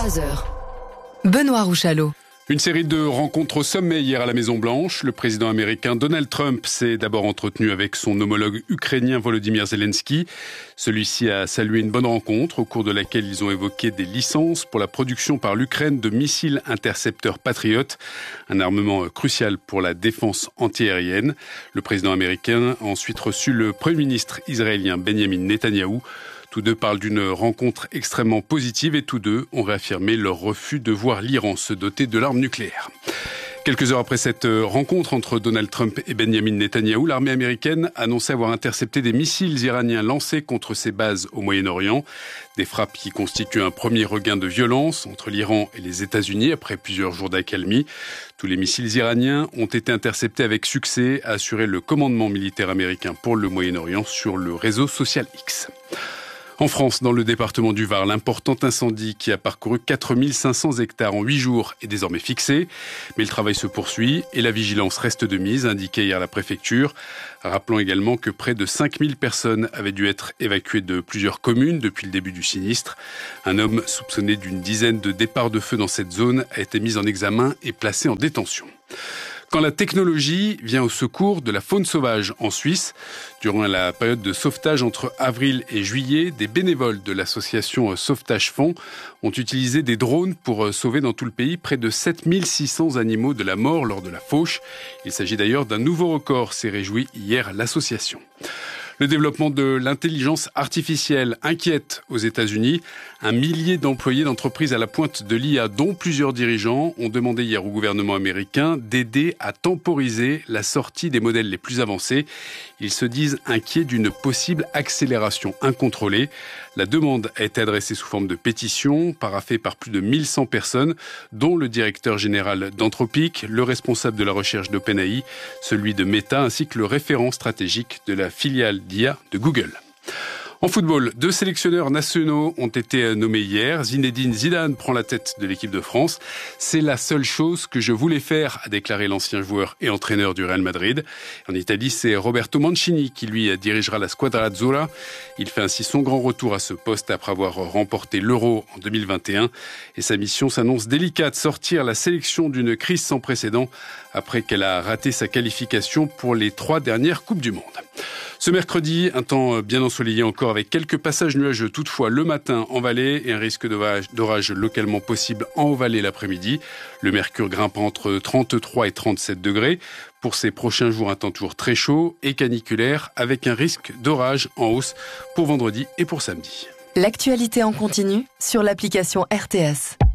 23h. Benoît Rouchalot. Une série de rencontres au sommet hier à la Maison-Blanche. Le président américain Donald Trump s'est d'abord entretenu avec son homologue ukrainien Volodymyr Zelensky. Celui-ci a salué une bonne rencontre au cours de laquelle ils ont évoqué des licences pour la production par l'Ukraine de missiles intercepteurs Patriot, un armement crucial pour la défense antiaérienne. Le président américain a ensuite reçu le premier ministre israélien Benjamin Netanyahou. Tous deux parlent d'une rencontre extrêmement positive et tous deux ont réaffirmé leur refus de voir l'Iran se doter de l'arme nucléaire. Quelques heures après cette rencontre entre Donald Trump et Benjamin Netanyahou, l'armée américaine annonçait avoir intercepté des missiles iraniens lancés contre ses bases au Moyen-Orient. Des frappes qui constituent un premier regain de violence entre l'Iran et les États-Unis après plusieurs jours d'accalmie. Tous les missiles iraniens ont été interceptés avec succès, a assuré le commandement militaire américain pour le Moyen-Orient sur le réseau social X. En France, dans le département du Var, l'important incendie qui a parcouru 4500 hectares en 8 jours est désormais fixé. Mais le travail se poursuit et la vigilance reste de mise, indiquait hier la préfecture. Rappelons également que près de 5000 personnes avaient dû être évacuées de plusieurs communes depuis le début du sinistre. Un homme soupçonné d'une dizaine de départs de feu dans cette zone a été mis en examen et placé en détention. Quand la technologie vient au secours de la faune sauvage en Suisse, durant la période de sauvetage entre avril et juillet, des bénévoles de l'association Sauvetage Fonds ont utilisé des drones pour sauver dans tout le pays près de 7600 animaux de la mort lors de la fauche. Il s'agit d'ailleurs d'un nouveau record, s'est réjoui hier l'association. Le développement de l'intelligence artificielle inquiète aux États-Unis. 1 millier d'employés d'entreprises à la pointe de l'IA, dont plusieurs dirigeants, ont demandé hier au gouvernement américain d'aider à temporiser la sortie des modèles les plus avancés. Ils se disent inquiets d'une possible accélération incontrôlée. La demande a été adressée sous forme de pétition, paraphée par plus de 1100 personnes, dont le directeur général d'Anthropic, le responsable de la recherche d'OpenAI, celui de Meta, ainsi que le référent stratégique de la filiale d'IA de Google. En football, 2 sélectionneurs nationaux ont été nommés hier. Zinedine Zidane prend la tête de l'équipe de France. C'est la seule chose que je voulais faire, a déclaré l'ancien joueur et entraîneur du Real Madrid. En Italie, c'est Roberto Mancini qui lui dirigera la Squadra Azzurra. Il fait ainsi son grand retour à ce poste après avoir remporté l'Euro en 2021. Et sa mission s'annonce délicate, sortir la sélection d'une crise sans précédent après qu'elle a raté sa qualification pour les 3 dernières Coupes du Monde. Ce mercredi, un temps bien ensoleillé encore avec quelques passages nuageux toutefois le matin en vallée et un risque d'orage localement possible en haut-vallée l'après-midi. Le mercure grimpe entre 33 et 37 degrés. Pour ces prochains jours, un temps toujours très chaud et caniculaire avec un risque d'orage en hausse pour vendredi et pour samedi. L'actualité en continu sur l'application RTS.